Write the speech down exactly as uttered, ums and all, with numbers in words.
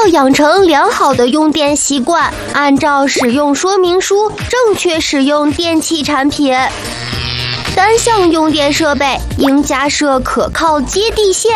要养成良好的用电习惯，按照使用说明书正确使用电器产品。单项用电设备应加设可靠接地线。